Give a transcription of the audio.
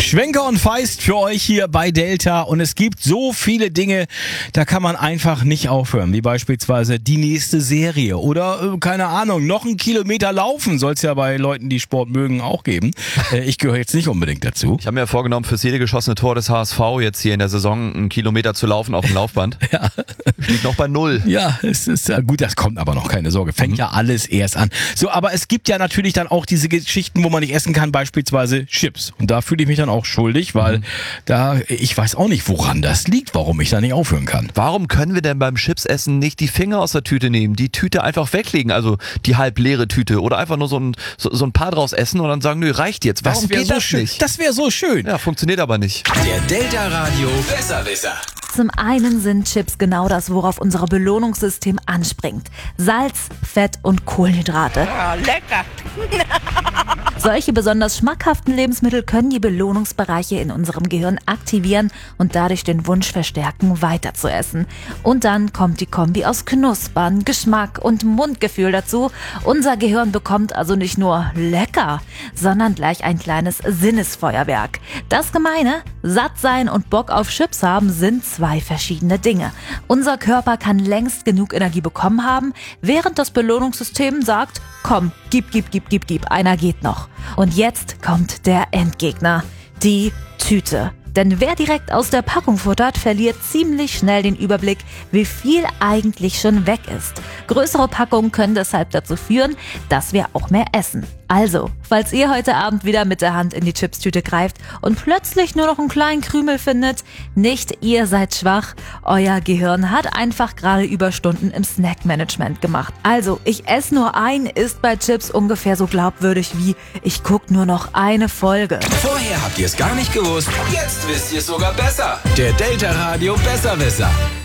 Schwenker und Feist für euch hier bei Delta und es gibt so viele Dinge, da kann man einfach nicht aufhören, wie beispielsweise die nächste Serie oder, keine Ahnung, noch einen Kilometer laufen soll es ja bei Leuten, die Sport mögen, auch geben. Ich gehöre jetzt nicht unbedingt dazu. Ich habe mir vorgenommen, fürs jede geschossene Tor des HSV jetzt hier in der Saison einen Kilometer zu laufen auf dem Laufband. Ja. Liegt noch bei 0. Ja, es ist ja gut, das kommt aber noch, keine Sorge. Fängt ja alles erst an. So, aber es gibt ja natürlich dann auch diese Geschichten, wo man nicht essen kann, beispielsweise Chips. Und da fühle ich mich dann auch schuldig, weil ich weiß auch nicht, woran das liegt, warum ich da nicht aufhören kann. Warum können wir denn beim Chipsessen nicht die Finger aus der Tüte nehmen, die Tüte einfach weglegen, also die halb leere Tüte oder einfach nur so ein paar draus essen und dann sagen, nö, reicht jetzt. Warum geht das nicht? Das wäre so schön. Ja, funktioniert aber nicht. Der Delta Radio Besserwisser. Zum einen sind Chips genau das, worauf unser Belohnungssystem anspringt. Salz, Fett und Kohlenhydrate. Oh, lecker. Solche besonders schmackhaften Lebensmittel können die Belohnungsbereiche in unserem Gehirn aktivieren und dadurch den Wunsch verstärken, weiter zu essen. Und dann kommt die Kombi aus Knuspern, Geschmack und Mundgefühl dazu. Unser Gehirn bekommt also nicht nur lecker, sondern gleich ein kleines Sinnesfeuerwerk. Das Gemeine, satt sein und Bock auf Chips haben, sind zwei verschiedene Dinge. Unser Körper kann längst genug Energie bekommen haben, während das Belohnungssystem sagt, komm, gib, einer geht noch. Und jetzt kommt der Endgegner, die Tüte. Denn wer direkt aus der Packung futtert, verliert ziemlich schnell den Überblick, wie viel eigentlich schon weg ist. Größere Packungen können deshalb dazu führen, dass wir auch mehr essen. Also, falls ihr heute Abend wieder mit der Hand in die Chipstüte greift und plötzlich nur noch einen kleinen Krümel findet, nicht ihr seid schwach, euer Gehirn hat einfach gerade Überstunden im Snackmanagement gemacht. Also, ich esse nur ein, ist bei Chips ungefähr so glaubwürdig wie ich guck nur noch eine Folge. Vorher habt ihr es gar nicht gewusst, jetzt wisst ihr es sogar besser. Der Delta Radio Besserwisser.